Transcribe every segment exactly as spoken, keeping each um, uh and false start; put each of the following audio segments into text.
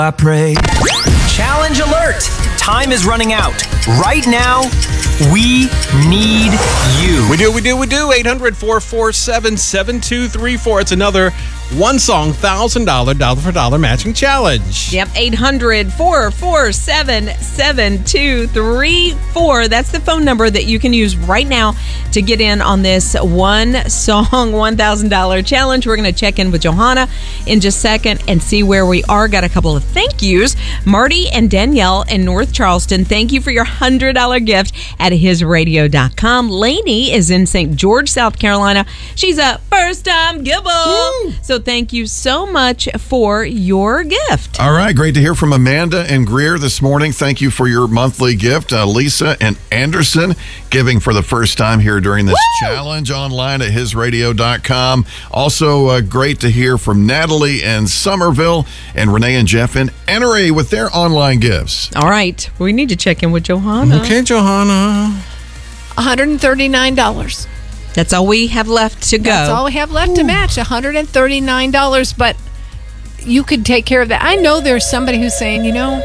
I pray. Challenge alert! Time is running out. Right now, we need you. We do, we do, we do. eight hundred, four four seven, seven two three four. It's another one song, one thousand dollars dollar for dollar matching challenge. Yep, eight hundred, four four seven, seven two three four. That's the phone number that you can use right now to get in on this one song, one thousand dollars challenge. We're going to check in with Johanna in just a second and see where we are. Got a couple of thank yous. Marty and Danielle in North Charleston, thank you for your one hundred dollars gift at his radio dot com. Lainey is in Saint George, South Carolina. She's a first-time giver. Woo! So thank you so much for your gift. All right, great to hear from Amanda and Greer this morning. Thank you for your monthly gift. Uh, Lisa and Anderson giving for the first time here during this Woo! challenge online at his radio dot com. Also, uh, great to hear from Natalie and Somerville and Renee and Jeff and Enery with their online gifts. All right, we need to check in with Johanna. Okay, Johanna. one hundred thirty-nine dollars. That's all we have left to go. That's all we have left Ooh. to match, one hundred thirty-nine dollars. But you could take care of that. I know there's somebody who's saying, you know,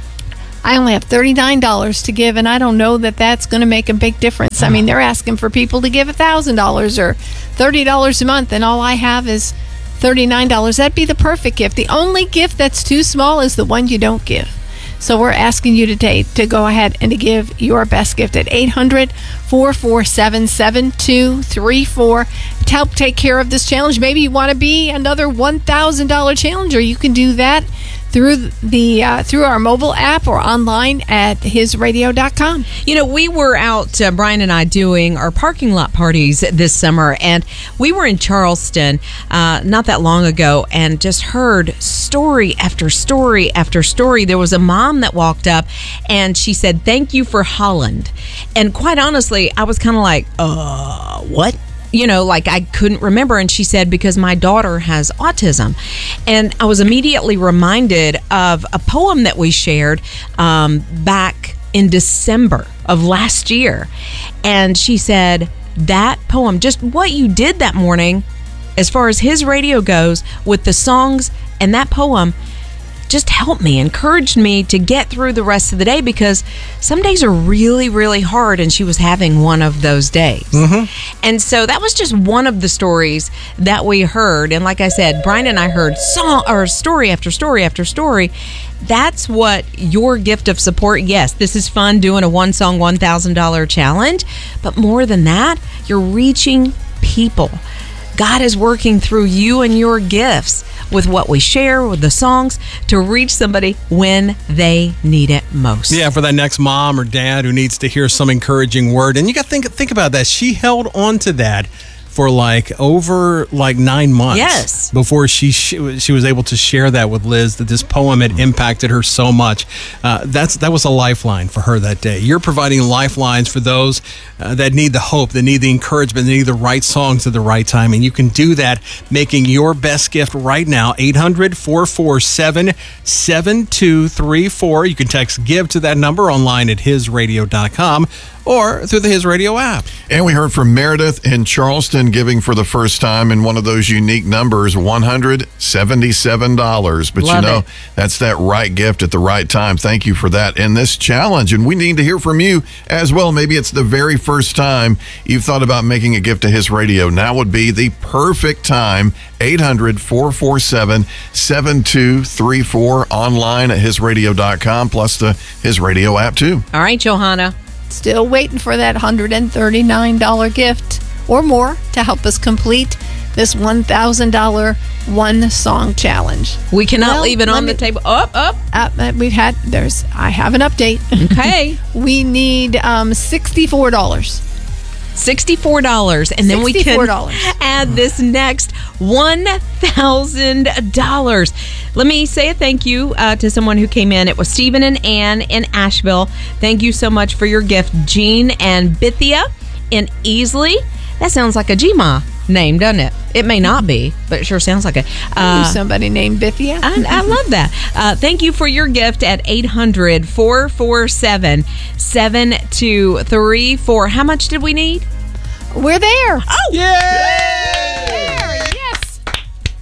I only have thirty-nine dollars to give, and I don't know that that's going to make a big difference. I mean, they're asking for people to give one thousand dollars or thirty dollars a month, and all I have is thirty-nine dollars. That'd be the perfect gift. The only gift that's too small is the one you don't give. So we're asking you today to go ahead and to give your best gift at eight hundred, four four seven, seven two three four to help take care of this challenge. Maybe you want to be another one thousand dollars challenger. You can do that through the uh, through our mobile app or online at his radio dot com. You know, we were out, uh, Brian and I, doing our parking lot parties this summer, and we were in Charleston uh, not that long ago and just heard story after story after story. There was a mom that walked up and she said, "Thank you for Holland." And quite honestly, I was kind of like, uh, what? You know, like I couldn't remember. And she said, because my daughter has autism. And I was immediately reminded of a poem that we shared um, back in December of last year. And she said, that poem, just what you did that morning, as far as his radio goes, with the songs and that poem, just helped me, encouraged me to get through the rest of the day, because some days are really, really hard, and she was having one of those days. Mm-hmm. And so that was just one of the stories that we heard. And like I said, Brian and I heard song or story after story after story. That's what your gift of support. Yes, this is fun doing a one song, one thousand dollars challenge, but more than that, you're reaching people. God is working through you and your gifts with what we share, with the songs, to reach somebody when they need it most. Yeah, for that next mom or dad who needs to hear some encouraging word. And you got to think think about that. She held on to that for like over like nine months. Yes. Before she she, she was able to share that with Liz, that this poem had impacted her so much. Uh, that's that was a lifeline for her that day. You're providing lifelines for those uh, that need the hope, that need the encouragement, that need the right songs at the right time. And you can do that making your best gift right now. eight hundred, four four seven, seven two three four. You can text GIVE to that number online at his radio dot com or through the His Radio app. And we heard from Meredith in Charleston giving for the first time in one of those unique numbers, one hundred seventy-seven dollars. But Love you know, it. that's that right gift at the right time. Thank you for that in this challenge. And we need to hear from you as well. Maybe it's the very first time you've thought about making a gift to His Radio. Now would be the perfect time. eight hundred, four four seven, seven two three four, online at his radio dot com, plus the His Radio app too. All right, Johanna. Still waiting for that one hundred thirty-nine dollars gift or more to help us complete this one thousand dollars one song challenge. We cannot Well, leave it let on me- the table. Up, up. Uh, we've had, there's, I have an update. Okay. We need um, sixty-four dollars. sixty-four dollars, and then we sixty-four can dollars. add this next one thousand dollars. Let me say a thank you uh, to someone who came in. It was Stephen and Ann in Asheville. Thank you so much for your gift. Jean and Bithia in Easley. That sounds like a G M A name, doesn't it? It may not be, but it sure sounds like it. I knew somebody named Bithia. I, I love that. Uh, thank you for your gift at eight hundred, four four seven, seven two three four. How much did we need? We're there. Oh! Yay! There, yes.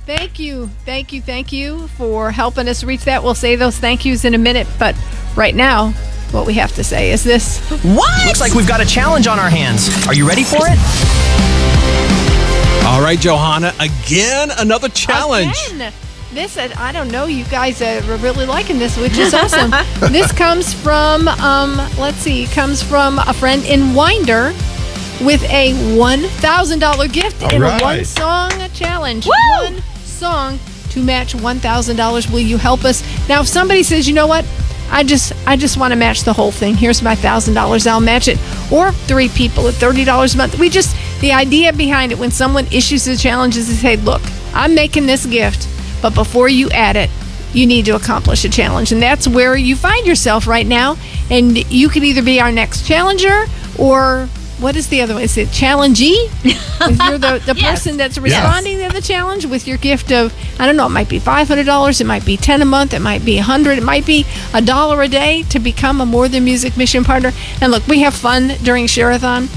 Thank you. Thank you. Thank you for helping us reach that. We'll say those thank yous in a minute. But right now, what we have to say is this. What? Looks like we've got a challenge on our hands. Are you ready for it? All right, Johanna, again, another challenge. Again. This, uh, I don't know, you guys are really liking this, which is awesome. This comes from, um, let's see, comes from a friend in Winder with a one thousand dollars gift All in right. a one-song challenge. Woo! One song to match one thousand dollars. Will you help us? Now, if somebody says, you know what, I just I just want to match the whole thing. Here's my one thousand dollars. I'll match it. Or three people at thirty dollars a month. We just, the idea behind it, when someone issues a challenge is to say, look, I'm making this gift, but before you add it, you need to accomplish a challenge. And that's where you find yourself right now. And you could either be our next challenger or... what is the other one? Is it challengee? If you're the, the Yes. person that's responding to the challenge with your gift of, I don't know, it might be five hundred dollars, it might be ten a month, it might be one hundred, it might be a dollar a day to become a More Than Music mission partner. And look, we have fun during Share-a-thon.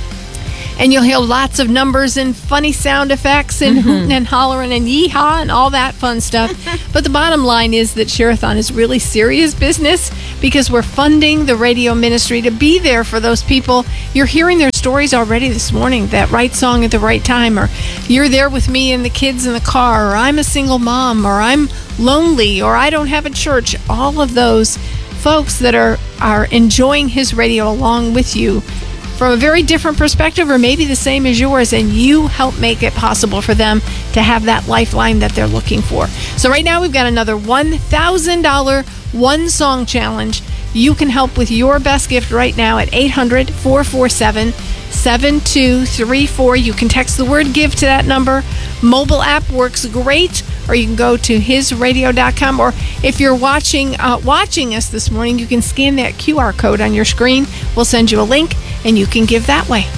And you'll hear lots of numbers and funny sound effects and hooting and hollering and yeehaw and all that fun stuff. But the bottom line is that Share-a-thon is really serious business because we're funding the radio ministry to be there for those people. You're hearing their stories already this morning, that right song at the right time, or you're there with me and the kids in the car, or I'm a single mom, or I'm lonely, or I don't have a church. All of those folks that are, are enjoying his radio along with you from a very different perspective, or maybe the same as yours, and you help make it possible for them to have that lifeline that they're looking for. So right now we've got another one thousand dollars one song challenge. You can help with your best gift right now at eight hundred, four four seven, seven two three four. You can text the word give to that number. Mobile app works great, or you can go to his radio dot com, or if you're watching uh, watching us this morning, you can scan that Q R code on your screen. We'll send you a link and you can give that way.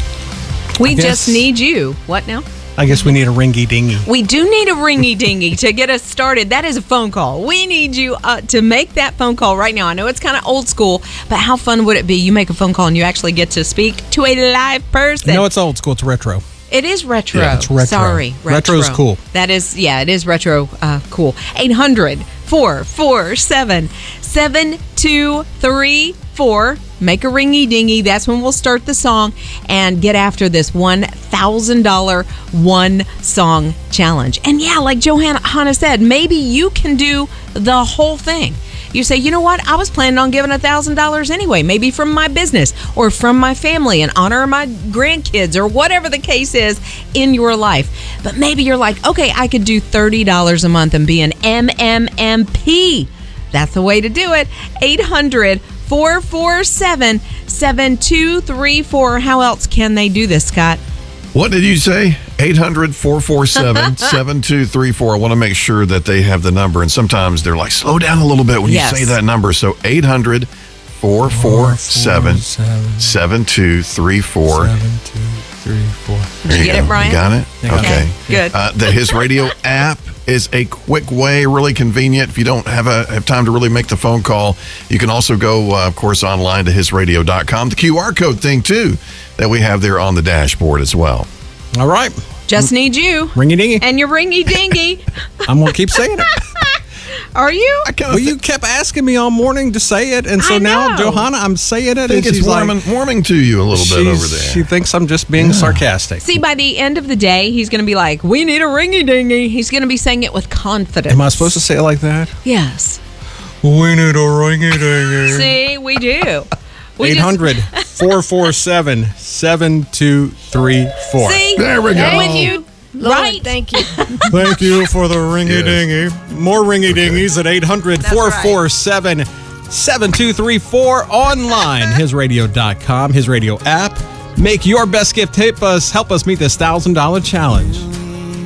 We I guess- just need you. What now? I guess we need a ringy dingy. We do need a ringy dingy to get us started. That is a phone call. We need you uh, to make that phone call right now. I know it's kind of old school, but how fun would it be? You make a phone call and you actually get to speak to a live person. No, it's old school. It's retro. It is retro. Yeah, it's retro. Sorry, retro. Retro's cool. That is, yeah, it is retro uh, cool. eight hundred, four four seven, seven two three four. Make a ringy dingy. That's when we'll start the song and get after this one thousand dollars one song challenge. And yeah, like Johanna said, maybe you can do the whole thing. You say, you know what? I was planning on giving one thousand dollars anyway, maybe from my business or from my family in honor of my grandkids or whatever the case is in your life. But maybe you're like, okay, I could do thirty dollars a month and be an M M M P. That's the way to do it. eight hundred, four four seven, seven two three four. How else can they do this, Scott? What did you say? eight hundred, four four seven, seven two three four. I want to make sure that they have the number. And sometimes they're like, slow down a little bit when Yes. you say that number. So eight hundred, four four seven, seven two three four. Seven, two, three, four. Did you get it, Brian? You got it? Yeah. Okay. Good. Uh, the His Radio app is a quick way, really convenient. If you don't have a have time to really make the phone call, you can also go, uh, of course, online to his radio dot com. The Q R code thing, too, that we have there on the dashboard as well. All right. Just need you Ringy dingy. and your ringy dingy. I'm going to keep saying it. Are you? I kind Well, of you kept asking me all morning to say it, and so I now, know. Johanna, I'm saying it, think and it's she's warming, like, warming to you a little bit over she's- there. she thinks I'm just being sarcastic. See, by the end of the day, he's going to be like, we need a ringy dingy. He's going to be saying it with confidence. Am I supposed to say it like that? Yes. We need a ringy dingy. See, we do. We eight just- hundred, four four seven, seven two three four. See? There we go. When you, Lord, right. thank you. Thank you for the ringy dingy. More ringy dingies at eight hundred, four four seven, seven two three four. Online, his radio dot com, his radio app. Make your best gift. Help us, help us meet this one thousand dollars challenge.